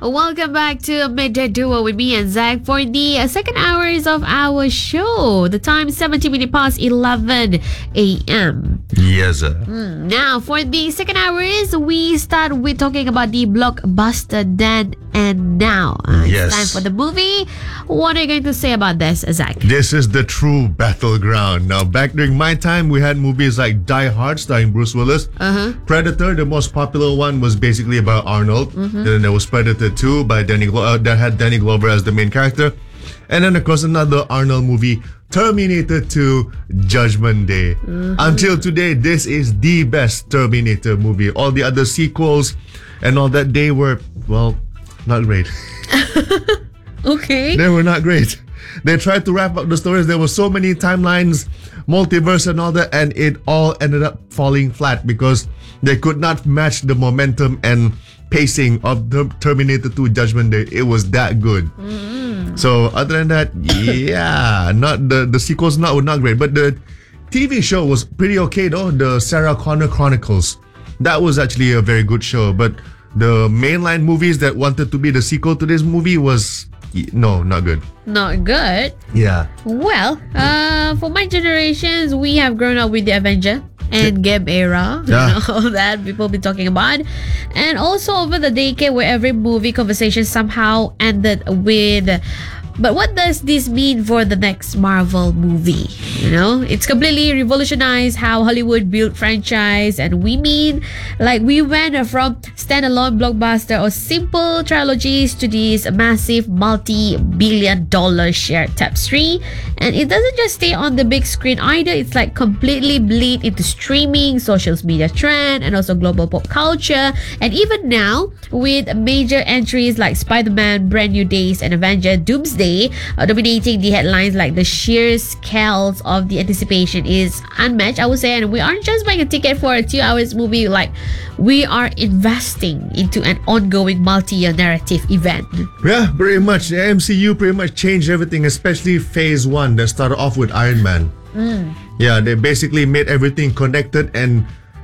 Welcome back to Midday Duo with me and Zach for the second hours of our show. The time 70 minutes past 11 a.m. Yes, sir. Now, for the second hours, we start with talking about the blockbuster Then and Now. Yes. It's time for the movie. What are you going to say about this, Zach? This is the true battleground. Now, back during my time, we had movies like Die Hard starring Bruce Willis. Predator, the most popular one, was basically about Arnold. Then there was Predator 2 by that had Danny Glover as the main character. And then, of course, another Arnold movie, Terminator 2 Judgment Day. Until today, this is the best Terminator movie. All the other sequels and all that, they were, well, not great. Okay. They were not great. They tried to wrap up the stories. There were so many timelines, multiverse and all that, and it all ended up falling flat because they could not match the momentum and pacing of the Terminator 2 Judgment Day. It was that good. So other than that, yeah, not the sequels were not great, but the TV show was pretty okay though. The Sarah Connor Chronicles, that was actually a very good show. But the mainline movies that wanted to be the sequel to this movie was no, not good. Not good. Yeah. Well, for my generations, we have grown up with the Avenger and Game era, Yeah. all that people be talking about, and also over the decade where every movie conversation somehow ended with, but what does this mean for the next Marvel movie? It's completely revolutionized how Hollywood built franchise, and we went from standalone blockbuster or simple trilogies to these massive multi-billion-dollar shared tapestry. And it doesn't just stay on the big screen either. It's like completely bleed into streaming, social media trend, and also global pop culture. And even now, with major entries like Spider-Man, Brand New Days, and Avenger Doomsday dominating the headlines, like the sheer scales of the anticipation is unmatched, I would say. And we aren't just buying a ticket for a 2 hours movie, like we are investing into an ongoing multi-year narrative event. Yeah, pretty much. The MCU pretty much changed everything, especially Phase 1 that started off with Iron Man. Yeah, they basically made everything connected, and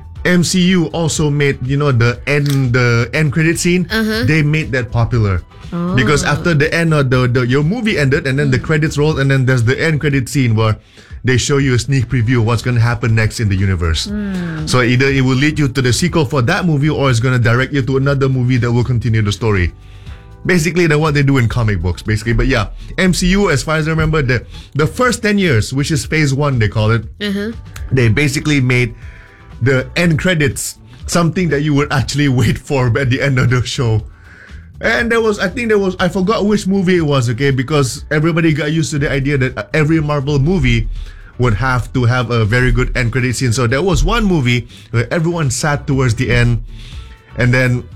MCU also made, the end credit scene. They made that popular. Because after the end of your movie ended, and then the credits rolled, and then there's the end credit scene where they show you a sneak preview of what's going to happen next in the universe. So either it will lead you to the sequel for that movie, or it's going to direct you to another movie that will continue the story. Basically, that's what they do in comic books, basically. But yeah, MCU, as far as I remember, the first 10 years, which is Phase 1, they call it, they basically made the end credits something that you would actually wait for at the end of the show. And I forgot which movie it was, okay, because everybody got used to the idea that every Marvel movie would have to have a very good end credit scene. So there was one movie where everyone sat towards the end, and then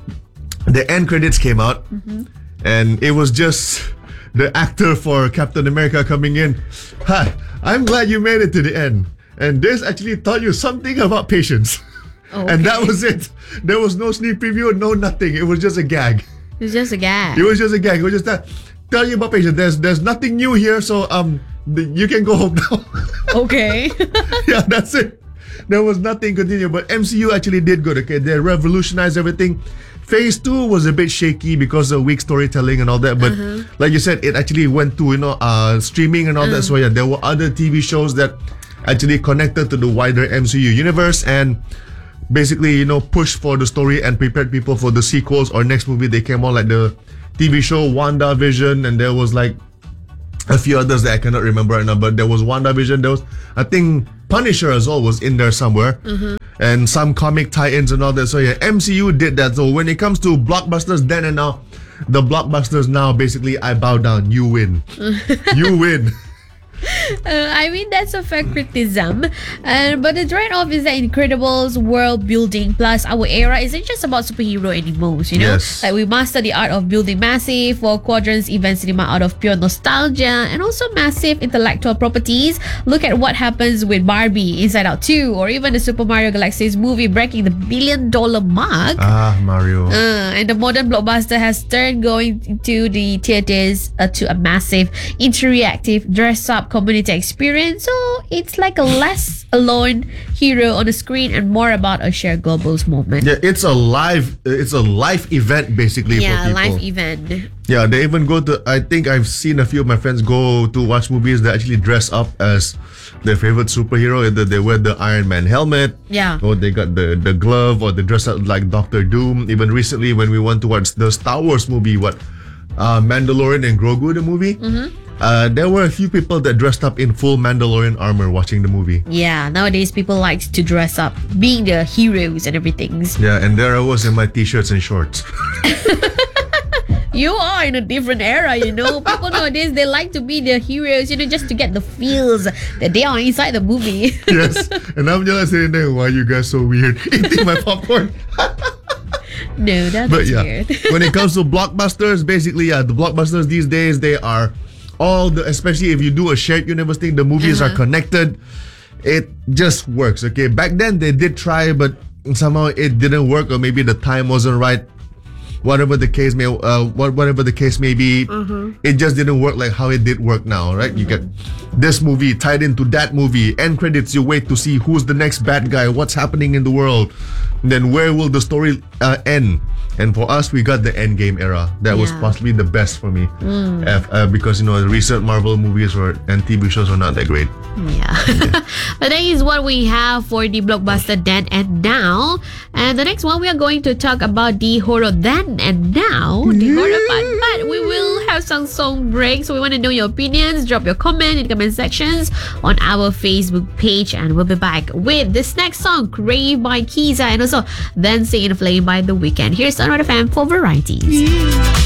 the end credits came out, and it was just the actor for Captain America coming in. Hi, I'm glad you made it to the end. And this actually taught you something about patience. Okay. And that was it. There was no sneak preview, no nothing. It was just a gag. It's just a gag. It was just a gag. It was just that. Tell you about patience. There's nothing new here, so you can go home now. Okay. Yeah, that's it. There was nothing continued, but MCU actually did good. Okay, they revolutionized everything. Phase 2 was a bit shaky because of weak storytelling and all that, but like you said, it actually went to streaming and all that. So yeah, there were other TV shows that actually connected to the wider MCU universe and basically, pushed for the story and prepared people for the sequels or next movie they came on, like the TV show WandaVision, and there was like a few others that I cannot remember right now, but there was WandaVision, there was, I think, Punisher as well was in there somewhere, and some comic tie-ins and all that. So yeah, MCU did that. So when it comes to blockbusters then and now, the blockbusters now, basically, I bow down. You win. You win. I mean, that's a fair criticism. But the trade-off is that Incredibles world building plus our era isn't just about superhero anymore, Yes. Like we master the art of building massive 4 quadrants event cinema out of pure nostalgia and also massive intellectual properties. Look at what happens with Barbie, Inside Out 2, or even the Super Mario Galaxy's movie breaking the $1 billion mark. Mario. And the modern blockbuster has turned going to the theaters to a massive interactive dress-up comedy community experience. So it's like a less alone hero on the screen and more about a shared global moment. Yeah, it's a live event basically for people. Live event. Yeah, they even go to. I think I've seen a few of my friends go to watch movies that actually dress up as their favorite superhero. Either they wear the Iron Man helmet, or they got the glove, or they dress up like Doctor Doom. Even recently, when we went to watch the Star Wars movie, Mandalorian and Grogu, the movie. There were a few people that dressed up in full Mandalorian armor watching the movie. Yeah, nowadays people like to dress up, being the heroes and everything. Yeah, and there I was in my t-shirts and shorts. You are in a different era, you know. People nowadays, they like to be the heroes, you know, just to get the feels that they are inside the movie. Yes, and I'm just sitting there, why are you guys so weird? Eating my popcorn. No, that's weird. When it comes to blockbusters, basically, the blockbusters these days, they are especially if you do a shared universe thing, the movies are connected. It just works, okay? Back then, they did try, but somehow it didn't work, or maybe the time wasn't right. Whatever the case may be, it just didn't work like how it did work now, right? You get this movie tied into that movie, end credits, you wait to see who's the next bad guy, what's happening in the world, and then where will the story end. And for us, we got the Endgame era. That was possibly the best for me, because the recent Marvel movies and TV shows were not that great. Yeah. But that is what we have for the blockbuster Then and Now. And the next one, we are going to talk about the horror Then and Now, the horror part. But we will have some song breaks. So we want to know your opinions. Drop your comment in the comment sections on our Facebook page, and we'll be back with this next song, Crave by Kiza, and also Dancing in a Flame by The Weeknd. Here's another fan for varieties.